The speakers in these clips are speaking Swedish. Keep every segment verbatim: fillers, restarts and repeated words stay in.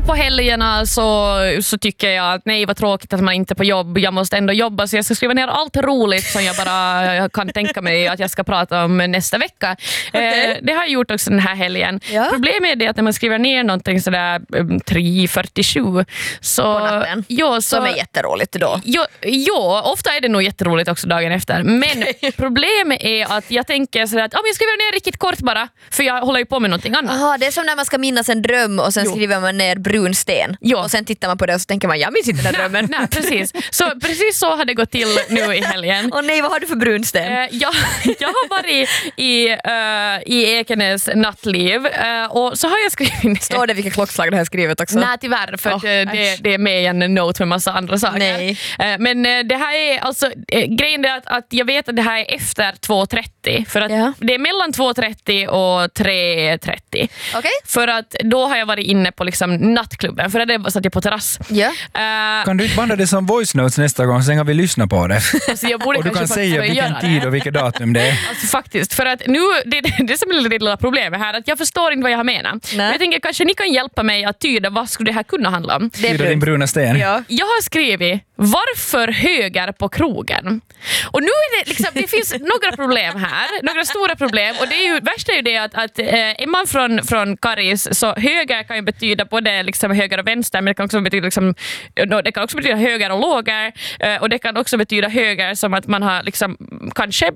på helgerna så, så tycker jag att nej, vad tråkigt att man inte är på jobb. Jag måste ändå jobba, så jag ska skriva ner allt roligt som jag bara kan tänka mig att jag ska prata om nästa vecka. Okay. Eh, det har jag gjort också den här helgen. Ja. Problemet är det att när man skriver ner någonting sådär um, tre fyrtiosju så, på natten. Jo, så, som är jätteroligt då. Jo, jo, ofta är det nog jätteroligt också dagen efter. Men problemet är att jag tänker sådär att ah, jag skriver ner riktigt kort bara, för jag håller ju på med någonting annat. Aha, det är som när man ska minnas en dröm och sen jo. skriver man ner brunsten. Jo. Och sen tittar man på det och så tänker man, jag minns inte den här drömmen. Nej, precis. Så precis så har det gått till nu i helgen. Och nej, vad har du för brunsten? Uh, jag, jag har varit i, uh, i Ekenäs nattliv uh, och så har jag skrivit ner. Står det vilka klockslag du har skrivit också? Nej, tyvärr, för oh, det, det är med i en note med massa andra saker. Nej. Uh, men uh, det här är alltså, uh, grejen är att, att jag vet att det här är efter två trettio, för att ja. det är mellan två trettio och tre trettio. Okay. För att då har jag varit inne på liksom nattklubben, för det satt jag på terrass. Ja. Uh, kan du inte banda det som voice notes nästa gång, sen kan vi lyssna på det. Alltså jag borde och du kan säga vilken tid det. och vilket datum det är. Alltså faktiskt, för att nu, det, det som är det lilla problemet här, att jag förstår inte vad jag har menat. Jag tänker kanske ni kan hjälpa mig att tyda vad skulle det här kunna handla om. Det är din bruna sten. Ja. Jag har skrivit, varför höger på krogen? Och nu är det liksom, det finns några problem här, några stora problem, och det är ju, värsta är ju det att, att eh, är man från, från Karis, så höger kan ju betyda både liksom höger och vänster, men det kan också betyda liksom, det kan också betyda höger och låger, eh, och det kan också betyda höger som att man har liksom kanske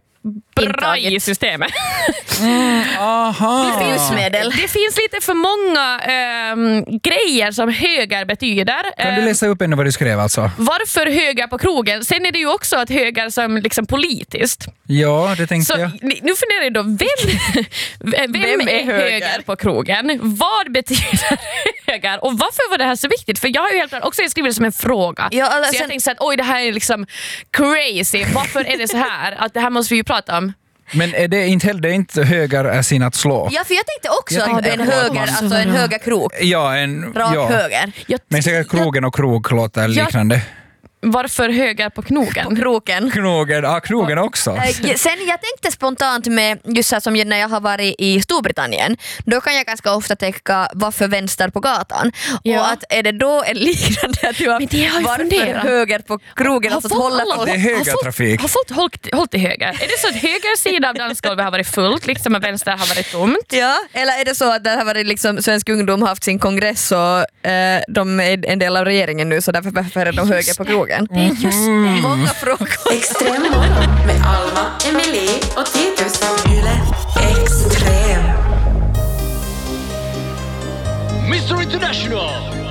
bra i systemet. Mm, aha. Det finns medel. Det finns lite för många ähm, grejer som höger betyder. Kan du läsa upp ännu vad du skrev alltså? Varför höger på krogen? Sen är det ju också att höger som liksom politiskt. Ja, det tänkte så, jag. Nu funderar jag då, vem, vem, vem är, är höger? höger på krogen? Vad betyder höger? Och varför var det här så viktigt? För jag har ju helt klart också skrivit det som en fråga. Ja, alltså, så jag sen... tänkte så att oj, det här är liksom crazy. Varför är det så här? Att det här måste vi ju prata om. Men är det inte heller inte höger är sin att slå? Ja, för jag tänkte också jag tänkte att det är en höger, alltså en höger krok. Ja, en rak ja. höger. Men säkert krogen och krog låter liknande. Jag... Varför höger på knogen? På kroken. Knogen, ja, krogen också. Sen jag tänkte spontant med just så som när jag har varit i Storbritannien, då kan jag ganska ofta tänka varför vänster på gatan. Ja. Och att är det då en liknande att du har, har varför funderat. Höger på krogen, alltså att hålla på. Det är högertrafik. Har folk hållit, hållit till höger? Är det så att höger sida av dansgolvet har varit fullt, liksom att vänster har varit tomt? Ja, eller är det så att det har varit liksom Svensk ungdom har haft sin kongress och eh, de är en del av regeringen nu, så därför behöver de höger på krogen. Det är just det. Många frågor. Extrem med Alma, Emily och Titus. Yle Extrem. mister International.